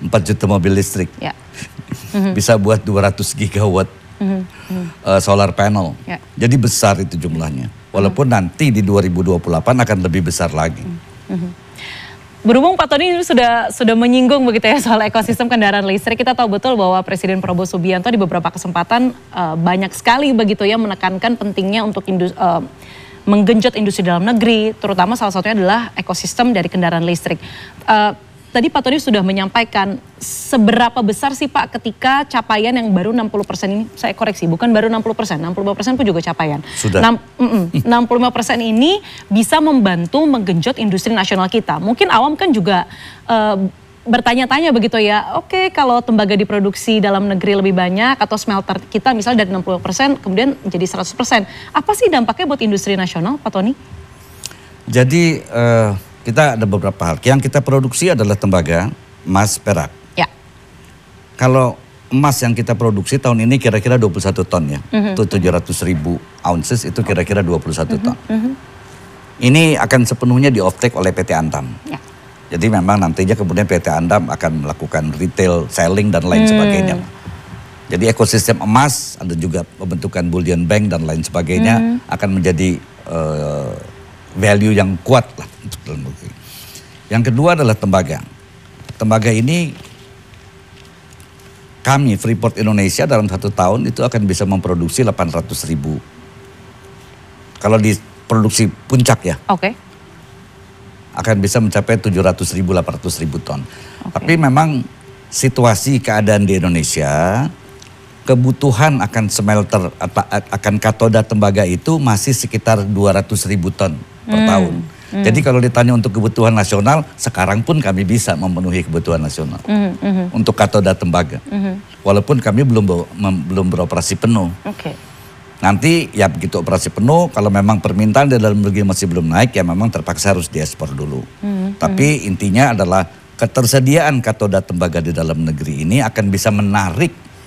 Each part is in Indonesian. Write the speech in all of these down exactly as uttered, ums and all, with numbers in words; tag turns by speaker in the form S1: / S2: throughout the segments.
S1: empat juta mobil listrik.
S2: Ya. Mm-hmm.
S1: Bisa buat dua ratus gigawatt mm-hmm. uh, solar panel. Ya. Jadi besar itu jumlahnya. Walaupun mm-hmm. nanti di dua ribu dua puluh delapan akan lebih besar lagi.
S2: Mm-hmm. Berhubung Pak Tony sudah sudah menyinggung begitu ya soal ekosistem kendaraan listrik, kita tahu betul bahwa Presiden Prabowo Subianto di beberapa kesempatan uh, banyak sekali begitu ya menekankan pentingnya untuk industri, uh, menggenjot industri dalam negeri, terutama salah satunya adalah ekosistem dari kendaraan listrik. Uh, Tadi Pak Tony sudah menyampaikan seberapa besar sih Pak ketika capaian yang baru enam puluh persen ini, saya koreksi, bukan baru enam puluh persen, enam puluh lima persen pun juga capaian.
S1: Sudah.
S2: enam puluh lima persen ini bisa membantu menggenjot industri nasional kita. Mungkin awam kan juga uh, bertanya-tanya begitu ya, oke okay, kalau tembaga diproduksi dalam negeri lebih banyak atau smelter kita misalnya dari enam puluh persen kemudian menjadi seratus persen. Apa sih dampaknya buat industri nasional Pak Tony?
S1: Jadi... Uh... kita ada beberapa hal. Yang kita produksi adalah tembaga, emas, perak.
S2: Ya.
S1: Kalau emas yang kita produksi tahun ini kira-kira dua puluh satu ton ya. Mm-hmm. Itu tujuh ratus ribu ounces, itu kira-kira dua puluh satu ton. Mm-hmm. Ini akan sepenuhnya di offtake oleh P T Antam. Ya. Jadi memang nantinya kemudian P T Antam akan melakukan retail, selling dan lain mm. sebagainya. Jadi ekosistem emas, ada juga pembentukan bullion bank dan lain sebagainya mm. akan menjadi... Uh, value yang kuat lah untuk dalam negeri. Yang kedua adalah tembaga. Tembaga ini kami Freeport Indonesia dalam satu tahun itu akan bisa memproduksi delapan ratus ribu. Kalau di produksi puncak ya.
S2: Oke. Okay.
S1: Akan bisa mencapai tujuh ratus ribu, delapan ratus ribu ton. Okay. Tapi memang situasi keadaan di Indonesia, kebutuhan akan smelter, akan katoda tembaga itu masih sekitar dua ratus ribu ton per hmm. tahun. Hmm. Jadi kalau ditanya untuk kebutuhan nasional, sekarang pun kami bisa memenuhi kebutuhan nasional hmm. Hmm. untuk katoda tembaga. Hmm. Walaupun kami belum belum beroperasi penuh.
S2: Okay.
S1: Nanti ya begitu operasi penuh, kalau memang permintaan di dalam negeri masih belum naik, ya memang terpaksa harus diekspor dulu. Hmm. Tapi hmm. intinya adalah ketersediaan katoda tembaga di dalam negeri ini akan bisa menarik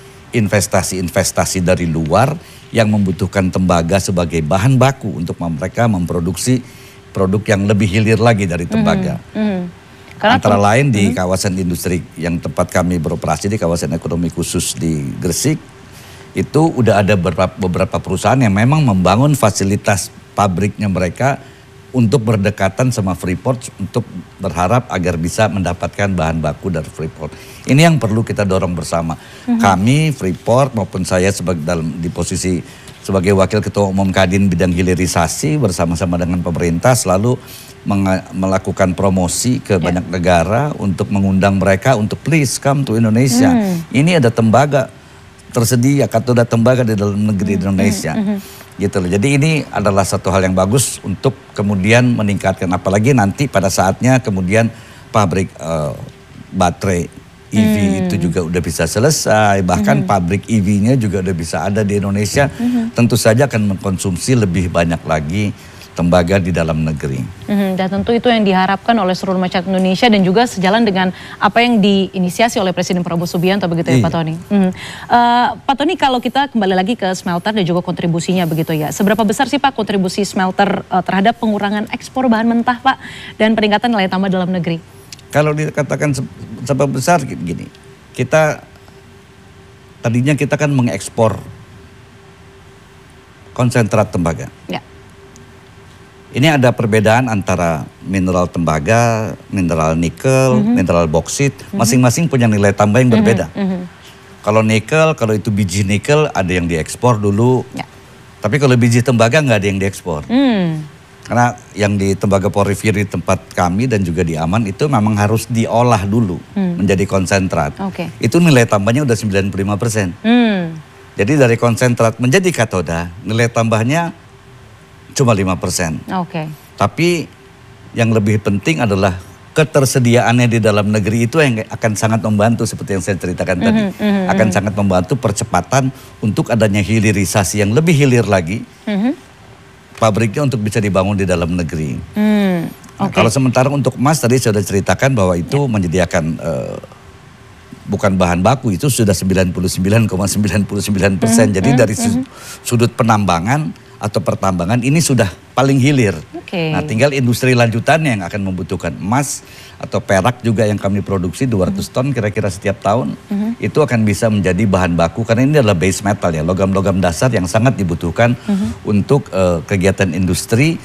S1: investasi-investasi dari luar yang membutuhkan tembaga sebagai bahan baku untuk mereka memproduksi produk yang lebih hilir lagi dari tembaga. Mm-hmm. Mm-hmm. Antara lain di mm-hmm. kawasan industri yang tempat kami beroperasi di kawasan ekonomi khusus di Gresik, itu udah ada beberapa, beberapa perusahaan yang memang membangun fasilitas pabriknya mereka untuk berdekatan sama Freeport untuk berharap agar bisa mendapatkan bahan baku dari Freeport. Ini yang perlu kita dorong bersama. Mm-hmm. Kami Freeport maupun saya sebagai dalam di posisi sebagai Wakil Ketua Umum Kadin bidang hilirisasi bersama-sama dengan pemerintah selalu melakukan promosi ke yeah. banyak negara untuk mengundang mereka untuk please come to Indonesia. Mm. Ini ada tembaga tersedia, katoda tembaga di dalam negeri mm-hmm. Indonesia. Mm-hmm. Gitu loh. Jadi ini adalah satu hal yang bagus untuk kemudian meningkatkan, apalagi nanti pada saatnya kemudian pabrik uh, baterai E V hmm. itu juga udah bisa selesai, bahkan hmm. pabrik E V-nya juga udah bisa ada di Indonesia, hmm. tentu saja akan mengkonsumsi lebih banyak lagi tembaga di dalam negeri.
S2: Hmm, dan tentu itu yang diharapkan oleh seluruh masyarakat Indonesia dan juga sejalan dengan apa yang diinisiasi oleh Presiden Prabowo Subianto begitu ya, iya. Pak Tony. Hmm. Uh, Pak Tony, kalau kita kembali lagi ke smelter dan juga kontribusinya begitu ya, seberapa besar sih Pak kontribusi smelter uh, terhadap pengurangan ekspor bahan mentah Pak dan peningkatan nilai tambah dalam negeri?
S1: Kalau dikatakan seberapa besar gini, kita tadinya kita kan mengekspor konsentrat tembaga. Ya. Ini ada perbedaan antara mineral tembaga, mineral nikel, mm-hmm. mineral boksit, mm-hmm. masing-masing punya nilai tambah yang berbeda. Mm-hmm. Kalau nikel, kalau itu biji nikel ada yang diekspor dulu, ya. Tapi kalau biji tembaga nggak ada yang diekspor. Mm. Karena yang di tembaga porifiri tempat kami dan juga di Aman itu memang harus diolah dulu mm. menjadi konsentrat. Okay. Itu nilai tambahnya udah sembilan puluh lima persen. Mm. Jadi dari konsentrat menjadi katoda, nilai tambahnya cuma lima persen. Oke. Okay. Tapi yang lebih penting adalah ketersediaannya di dalam negeri itu yang akan sangat membantu seperti yang saya ceritakan mm-hmm, tadi. Mm-hmm. Akan sangat membantu percepatan untuk adanya hilirisasi yang lebih hilir lagi. Mm-hmm. Pabriknya untuk bisa dibangun di dalam negeri. Mm, okay. Nah, kalau sementara untuk emas tadi saya sudah ceritakan bahwa itu yeah. menyediakan uh, bukan bahan baku, itu sudah sembilan puluh sembilan koma sembilan sembilan persen. Mm-hmm, Jadi dari mm-hmm. sudut penambangan atau pertambangan ini sudah paling hilir.
S2: Oke.
S1: Nah, tinggal industri lanjutannya yang akan membutuhkan emas atau perak juga yang kami produksi dua ratus ton kira-kira setiap tahun. Uh-huh. Itu akan bisa menjadi bahan baku karena ini adalah base metal ya, logam-logam dasar yang sangat dibutuhkan uh-huh. untuk uh, kegiatan industri